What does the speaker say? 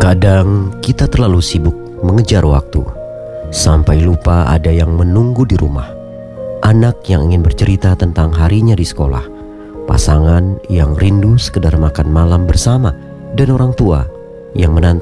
Kadang kita terlalu sibuk mengejar waktu, sampai lupa ada yang menunggu di rumah. Anak yang ingin bercerita tentang harinya di sekolah, pasangan yang rindu sekedar makan malam bersama, dan orang tua yang menanti